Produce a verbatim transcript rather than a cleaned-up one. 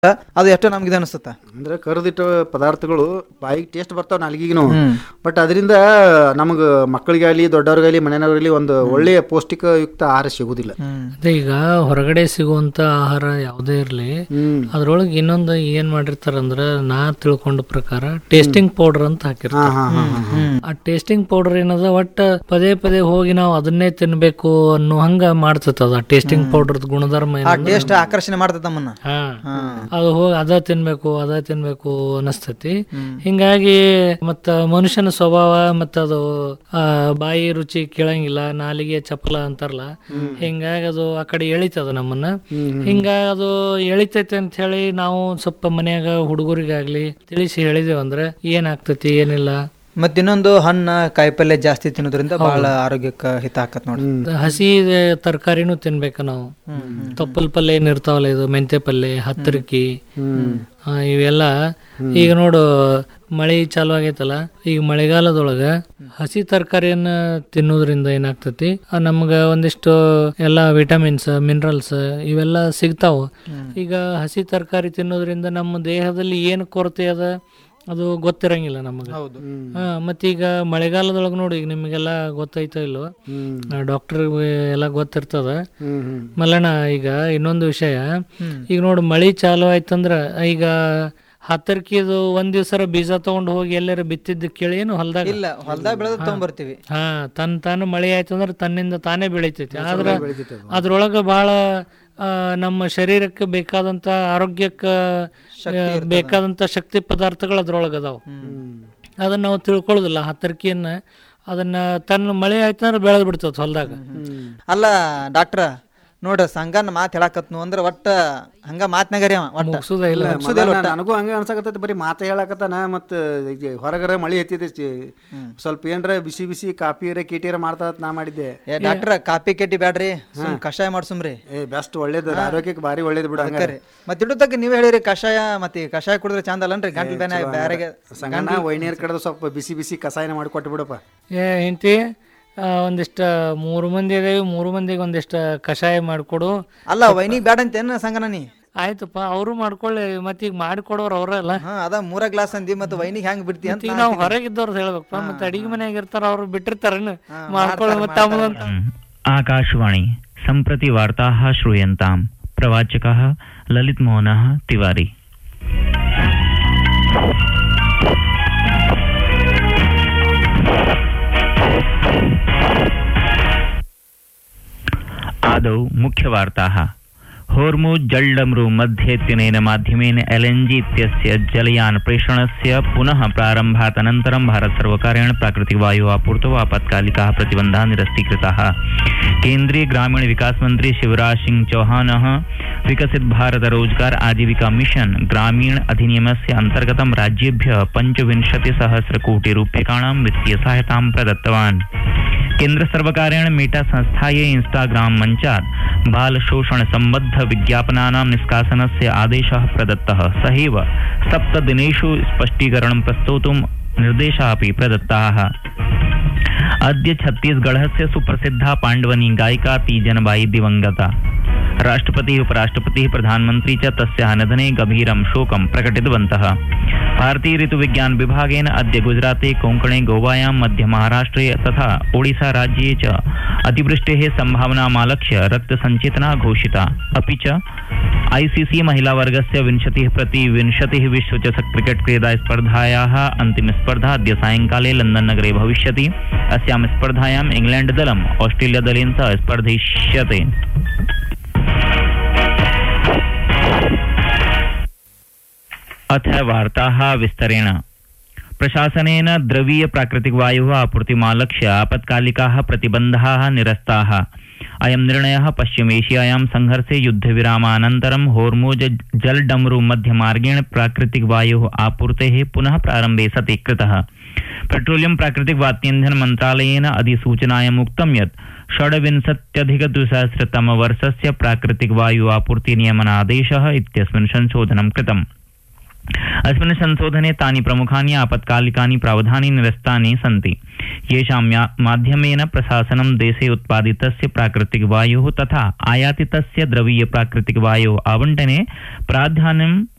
ಅದು ಎಷ್ಟು ನಮ್ಗೆ ಇದು ಅನಿಸುತ್ತೆ ಅಂದ್ರೆ ಕರೆದಿಟ್ಟ ಪದಾರ್ಥಗಳು ಬಾಯಿಗೆ ಟೇಸ್ಟ್ ಬರ್ತಾವ ನಾಲ್ಗಿಗೂ, ಬಟ್ ಅದರಿಂದ ನಮಗೆ ಮಕ್ಕಳಿಗಾಗಲಿ ದೊಡ್ಡವ್ರಿಗಾಗಲಿ ಮನೆಯವ್ರಿಗಾಗಲಿ ಒಂದು ಒಳ್ಳೆಯ ಪೌಷ್ಟಿಕಯುಕ್ತ ಆಹಾರ ಸಿಗುದಿಲ್ಲ. ಅದೇ ಈಗ ಹೊರಗಡೆ ಸಿಗುವಂತ ಆಹಾರ ಯಾವುದೇ ಇರಲಿ ಅದ್ರೊಳಗೆ ಇನ್ನೊಂದು ಏನ್ ಮಾಡಿರ್ತಾರಂದ್ರ ನಾ ತಿಳ್ಕೊಂಡ ಪ್ರಕಾರ ಟೇಸ್ಟಿಂಗ್ ಪೌಡರ್ ಅಂತ ಹಾಕಿರ್ತಾರ. ಆ ಟೇಸ್ಟಿಂಗ್ ಪೌಡರ್ ಏನದ ಒಟ್ಟ ಪದೇ ಪದೇ ಹೋಗಿ ನಾವು ಅದನ್ನೇ ತಿನ್ಬೇಕು ಅನ್ನೋ ಹಂಗ ಮಾಡ್ತದ. ಟೇಸ್ಟಿಂಗ್ ಪೌಡರ್ ಗುಣಧರ್ಮ ಟೇಸ್ಟ್ ಆಕರ್ಷಣೆ ಮಾಡ್ತದ ನಮ್ಮನ್ನ. ಅದು ಹೋಗಿ ಅದ ತಿನ್ಬೇಕು ಅದ ತಿನ್ಬೇಕು ಅನಸ್ತತಿ. ಹಿಂಗಾಗಿ ಮತ್ತ ಮನುಷ್ಯನ ಸ್ವಭಾವ ಮತ್ತ ಅದು ಆ ಬಾಯಿ ರುಚಿ ಕೇಳಂಗಿಲ್ಲ, ನಾಲಿಗೆ ಚಪಲ ಅಂತಾರಲ್ಲ, ಹಿಂಗಾಗಿ ಅದು ಆ ಕಡೆ ಎಳಿತದ ನಮ್ಮನ್ನ. ಹಿಂಗಾಗಿ ಅದು ಎಳಿತೈತೆ ಅಂತ ಹೇಳಿ ನಾವು ಸ್ವಲ್ಪ ಮನ್ಯಾಗ ಹುಡುಗರಿಗಾಗ್ಲಿ ತಿಳಿಸಿ ಹೇಳಿದೇವ್ ಅಂದ್ರೆ ಏನಾಗ್ತತಿ ಏನಿಲ್ಲ. ಮತ್ತ ಇನ್ನೊಂದು ಹಣ್ಣ ಕಾಯಿಪಲ್ಯ ಜಾಸ್ತಿ ತಿನ್ನೋದ್ರಿಂದ ಬಹಳ ಆರೋಗ್ಯಕ್ಕೆ ಹಿತ ಆಕತ್ ನೋಡಿ. ಹಸಿ ತರಕಾರಿನೂ ತಿನ್ಬೇಕ ನಾವು. ತೊಪ್ಪಲ್ ಪಲ್ಯ ಏನ್ ಇರ್ತಾವಲ್ಲ, ಇದು ಮೆಂತೆ ಪಲ್ಯ, ಹತ್ತರಿಕಿ, ಇವೆಲ್ಲ. ಈಗ ನೋಡು ಮಳೆ ಚಾಲು ಆಗೈತಲ್ಲ, ಈಗ ಮಳೆಗಾಲದೊಳಗ ಹಸಿ ತರಕಾರಿಯನ್ನ ತಿನ್ನೋದ್ರಿಂದ ಏನಾಗ್ತತಿ, ನಮ್ಗ ಒಂದಿಷ್ಟು ಎಲ್ಲಾ ವಿಟಮಿನ್ಸ್ ಮಿನರಲ್ಸ್ ಇವೆಲ್ಲ ಸಿಗ್ತಾವ. ಈಗ ಹಸಿ ತರಕಾರಿ ತಿನ್ನೋದ್ರಿಂದ ನಮ್ಮ ದೇಹದಲ್ಲಿ ಏನು ಕೊರತೆ ಅದ ಅದು ಗೊತ್ತಿರಂಗಿಲ್ಲ ನಮಗೆ. ಹಾ ಮತ್ತೀಗ ಮಳೆಗಾಲದೊಳಗೆ ನೋಡಿ, ಈಗ ನಿಮಗೆಲ್ಲ ಗೊತ್ತೈತೋ ಇಲ್ವೋ, ಡಾಕ್ಟರ್ ಎಲ್ಲ ಗೊತ್ತಿರ್ತದ. ಮಲ್ಲಣ್ಣ ಈಗ ಇನ್ನೊಂದು ವಿಷಯ, ಈಗ ನೋಡಿ ಮಳಿ ಚಾಲು ಆಯ್ತಂದ್ರ ಈಗ ಹತ್ತರ್ಕಿದು ಒಂದ್ ದಿವ್ಸರ ಬೀಜ ತಗೊಂಡ್ ಹೋಗಿ ಎಲ್ಲಾರ ಬಿತ್ತಿದ್ದು ಕೇಳಿ ಏನು ಹೊಲ್ದಾಗ ಇಲ್ಲ, ಹೊಲ್ದಾಗ ಬೆಳೆದ ತಗೊಂಡ್ಬರ್ತೀವಿ. ಹಾ ತನ್ ತಾನು ಮಳೆ ಆಯ್ತಂದ್ರ ತನ್ನಿಂದ ತಾನೇ ಬೆಳಿತೈತಿ. ಆದ್ರ ಅದ್ರೊಳಗ ಬಹಳ ನಮ್ಮ ಶರೀರಕ್ಕೆ ಬೇಕಾದಂತ ಆರೋಗ್ಯಕ್ಕೆ ಬೇಕಾದಂತ ಶಕ್ತಿ ಪದಾರ್ಥಗಳು ಅದ್ರೊಳಗ ಅದಾವ. ಅದನ್ನ ನಾವು ತಿಳ್ಕೊಳ್ಳೋದಿಲ್ಲ. ಹತ್ತರ್ಕಿಯನ್ನ ಅದನ್ನ ತನ್ನ ಮಳೆ ಆಯ್ತಂದ್ರೆ ಬೆಳೆದ್ ಬಿಡ್ತದ ಹೊಲ್ದಾಗ. ಅಲ್ಲ ಡಾಕ್ಟ್ರ ನೋಡ್ರ ಸಂಗನ್ ಮಾತ್ ಹೇಳಾಕತ್ನು ಅಂದ್ರ ಒಟ್ಟ ಹಂಗ ಮಾತ್ನಾಗರಿ ಮುಗಿಸುದ ಇಲ್ಲ. ನನಗೂ ಹಂಗ ಅನ್ಸಕತ್ತೈತಿ, ಬರೀ ಮಾತ ಹೇಳಕತ್ತಾನ. ಮತ್ತ ಹೊರಗರ ಮಳಿ ಎತ್ತಿದೆ, ಸ್ವಲ್ಪ ಏನ್ರ ಬಿಸಿ ಬಿಸಿ ಕಾಪಿರ ಕೀಟಿರ ಮಾಡ್ತಾ ನಾ ಮಾಡಿದ್ದೆ. ಡಾಕ್ಟ್ರ ಕಾಪಿ ಕೆಟ್ಟಿ ಬ್ಯಾಡ್ರಿ, ಕಷಾಯ ಮಾಡ್ಸುಮ್ರಿ. ಏ ಬೆಸ್ಟ್, ಒಳ್ಳೇದು, ಆರೋಗ್ಯಕ್ಕೆ ಭಾರಿ ಒಳ್ಳೇದು ಬಿಡ. ಮತ್ತೆ ಇಡತಕ್ಕ ನೀವ್ ಹೇಳಿರಿ ಕಷಾಯ, ಮತ್ತೆ ಕಷಾಯ ಕುಡಿದ್ರೆ ಚಂದ ಅಲ್ಲನ್ರಿ ಗಂಟ್ಲು ಬೇನೆ ಬ್ಯಾರೆಗೆ. ಸಂಗಣ್ಣ ವೈನಿಯರ್ ಕಡೆದ ಸ್ವಲ್ಪ ಬಿಸಿ ಬಿಸಿ ಕಷಾಯನ ಮಾಡಿ ಕೊಟ್ಟು ಬಿಡಪ್ಪ. ಏ ಹೆಂಡತಿ ಒಂದಿಷ್ಟ ಮೂರು ಮಂದಿ ಅದೇವಿ, ಮೂರು ಮಂದಿಗೆ ಒಂದಿಷ್ಟ ಕಷಾಯ ಮಾಡ್ಕೊಡು. ಅಲ್ಲ ವೈನಿಗ್ ಬ್ಯಾಡ ಅಂತೇನ ಸಂಗನ ನೀ? ಆಯ್ತಪ್ಪ, ಅವರು ಮಾಡ್ಕೊಳ್ಳಿ. ಮತ್ತ ಈಗ ಮಾಡಿಕೊಡೋರು ಅವ್ರಲ್ಲ. ಅದ ಮೂರ ಗ್ಲಾಸ್ ಅಂದಿ, ಮತ್ತೆ ವೈನಿಗ್ ಹೆಂಗ್ ಬಿಡ್ತಿ ಅಂತ ಈಗ ನಾವು ಹೊರಗಿದ್ದವ್ರು ಹೇಳ್ಬೇಕಪ್ಪ. ಮತ್ತೆ ಅಡಿಗೆ ಮನೆಯಾಗ ಇರ್ತಾರ, ಅವ್ರು ಬಿಟ್ಟಿರ್ತಾರೇನು ಮಾಡ್ಕೊಳ್ಳಿ. ಮತ್ತೆ ಆಕಾಶವಾಣಿ ಸಂಪ್ರತಿ ವಾರ್ತಾಃ ಶ್ರೂಯಂತಾಂ. ಪ್ರವಾಚಕಃ ಲಲಿತ್ ಮೋಹನಃ ತಿವಾರಿ. आदौ मुख्यवार्ताः. होर्मुज़ जलडमरू मध्येत्यनेन माध्यमेन एलएनजी इत्यस्य जलयान प्रेषणस्य पुनः प्रारम्भात् अनन्तरं भारतसर्वकारेण प्राकृतिकवायोः आपूर्तौ आपत्कालिकाः प्रतिबन्धाः निरस्तीकृताः. केन्द्रीय ग्रामीण विकास मंत्री शिवराज सिंह चौहानः विकसित भारत रोजगार आजीविका मिशन ग्रामीण अधिनियमस्य अन्तर्गतं राज्येभ्यः पञ्चविंशतिसहस्रकोटिरूप्यकाणां वित्तीयसहायतां प्रदत्तवान्. केन्द्रसर्वकारेण मेटा संस्थायै इंस्टाग्राम मञ्चात् बालशोषणसम्बद्ध विज्ञापनानां निष्कासनस्य आदेशः प्रदत्तः. सहैव सप्तदिनेषु स्पष्टीकरणं प्रस्तोतुं निर्देशाः अपि प्रदत्ताः. अद्य छत्तीसगढ़स्य सुप्रसिद्धा पाण्डवनी गायिका तीजनबाई दिवंगता. राष्ट्रपतिः उपराष्ट्रपतिः प्रधानमन्त्री च तस्याः निधने गभीरं शोकं प्रकटितवन्तः. भारतीय ऋतुविज्ञान विभागेन अद्य गुजराते कोङ्कणे गोवायां मध्यमहाराष्ट्रे तथा ओडिसा राज्ये च अतिवृष्टेः सम्भावनामालक्ष्य रक्तसञ्चेतना घोषिता. अपि च आईसीसी महिलावर्गस्य विंशतिः प्रति विंशतिः विश्वचषक क्रिकेट क्रीडा स्पर्धायाः अन्तिमस्पर्धा अद्य सायङ्काले लण्डन् नगरे भविष्यति. अस्यां स्पर्धायाम् इंग्लैण्ड दलम् ऑस्ट्रेलिया दलेन सह स्पर्धिष्यते. अथ वार्ताः विस्तरेण. प्रशासनेन द्रवीय प्राकृतिकवायोः आपूर्तिमालक्ष्य आपत्कालिकाः प्रतिबन्धाः निरस्ताः. अयं निर्णयः पश्चिमेशियायां संघर्षे युद्धविरामानन्तरं होर्मुज़ जलडमरू मध्यमार्गेण प्राकृतिकवायोः आपूर्तेः पुनः प्रारम्भे सति कृतः. पेट्रोलियम प्राकृतिक वात्ईन्धन मन्त्रालयेन अधिसूचनायाम् उक्तं यत् षड्विंशत्यधिकद्विसहस्रतमवर्षस्य प्राकृतिकवायु आपूर्ति नियमनादेशः इत्यस्मिन् संशोधनं कृतम्. अस्मिन् संशोधने तानि प्रमुखानि आपत्कालिकानि प्रावधानानि निरस्तानि सन्ति, येषां माध्यमेन प्रशासनं देशे उत्पादितस्य प्राकृतिकवायोः तथा आयातितस्य द्रवीय प्राकृतिकवायोः आवण्टने प्राधान्यं